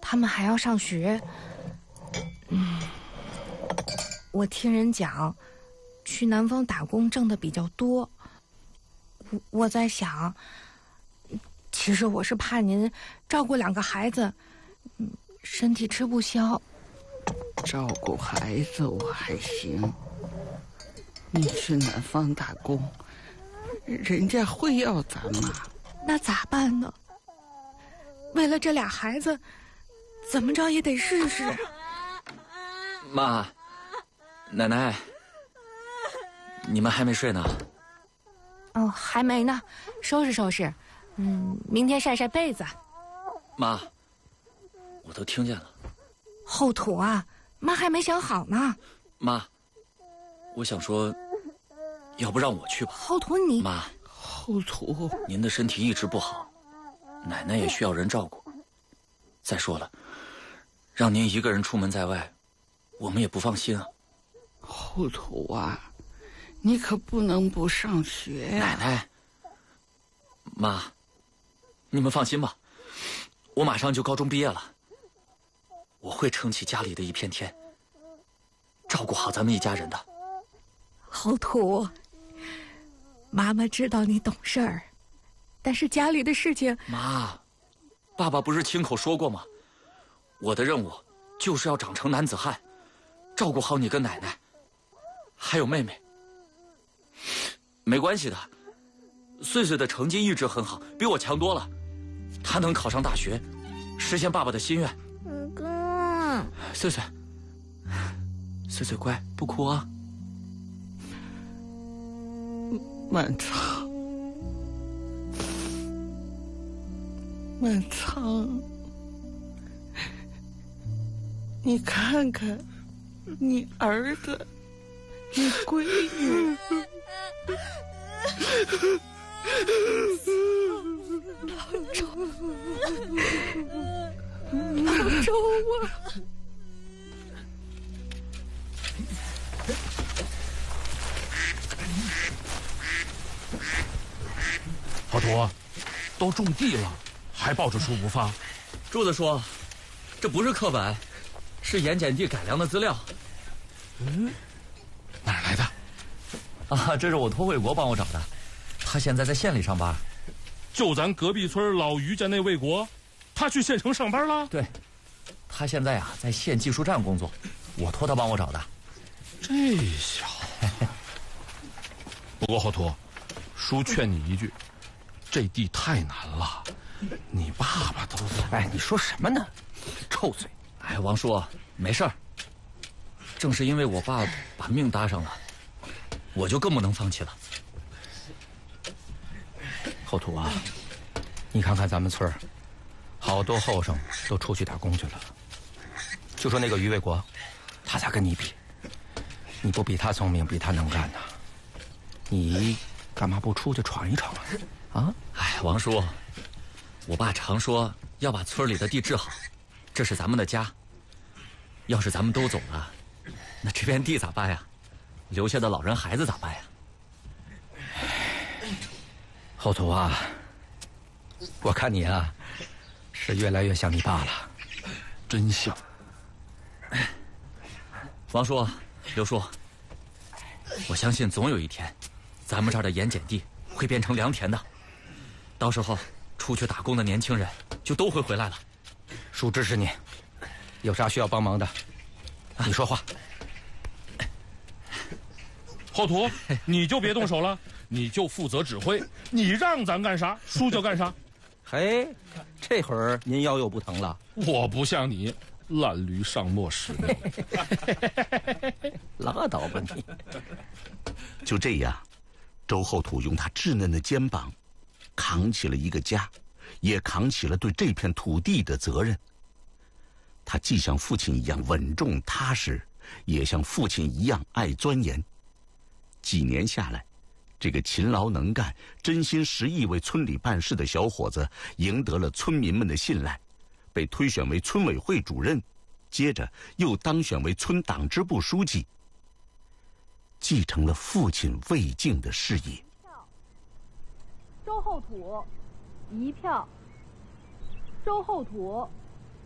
他们还要上学。我听人讲，去南方打工挣的比较多。我在想，其实我是怕您照顾2个孩子，身体吃不消。 照顾孩子我还行，你去南方打工，人家会要咱吗？ 那咋办呢？为了这俩孩子，怎么着也得试试。 妈，奶奶，你们还没睡呢？ 哦，还没呢，收拾收拾。明天晒晒被子。 妈，我都听见了。 后土啊，妈还没想好呢。 妈，我想说，要不让我去吧？ 后土你…… 妈， 后土， 您的身体一直不好，奶奶也需要人照顾。再说了，让您一个人出门在外，我们也不放心啊。 后土啊，你可不能不上学呀！ 奶奶，妈，你们放心吧，我马上就高中毕业了，我会撑起家里的一片天，照顾好咱们一家人的。 后土，妈妈知道你懂事儿，但是家里的事情…… 妈，爸爸不是亲口说过吗？我的任务就是要长成男子汉，照顾好你跟奶奶，还有妹妹。没关系的，穗穗的成绩一直很好，比我强多了，她能考上大学，实现爸爸的心愿。 哥， 穗穗，穗穗乖，不哭啊。 满仓，满仓，你看看，你儿子，你闺女， 老周，老周啊！ 老土，都种地了，还抱着书不放？ 柱子说，这不是课本，是盐碱地改良的资料。 哪儿来的？ 啊，这是我托卫国帮我找的，他现在在县里上班。 就咱隔壁村老于家那卫国，他去县城上班了？ 对，他现在啊在县技术站工作，我托他帮我找的。 这小子。不过后土，叔劝你一句，这地太难了，你爸爸都…… 哎，你说什么呢？臭嘴！ 哎，王叔，没事儿。正是因为我爸把命搭上了，我就更不能放弃了。 后土啊，你看看咱们村儿，好多后生都出去打工去了。就说那个于卫国，他咋跟你比？你不比他聪明，比他能干呐？你干嘛不出去闯一闯啊？啊？ 哎，王叔，我爸常说要把村里的地治好，这是咱们的家。要是咱们都走了，那这片地咋办呀？留下的老人孩子咋办呀？ 后土啊，我看你啊，是越来越像你爸了， 真像。 王叔，刘叔，我相信总有一天，咱们这儿的盐碱地会变成良田的，到时候出去打工的年轻人就都会回来了。 叔支持你，有啥需要帮忙的，你说话。 后土，你就别动手了，你就负责指挥，你让咱干啥，叔就干啥。 嘿，这会儿您腰又不疼了？ 我不像你，烂驴上磨10年。 拉倒吧你！ 就这样，周后土用他稚嫩的肩膀，扛起了一个家，也扛起了对这片土地的责任。他既像父亲一样稳重踏实，也像父亲一样爱钻研。几年下来，这个勤劳能干、真心实意为村里办事的小伙子，赢得了村民们的信赖，被推选为村委会主任，接着又当选为村党支部书记，继承了父亲魏静的事业。 周后土1票，周后土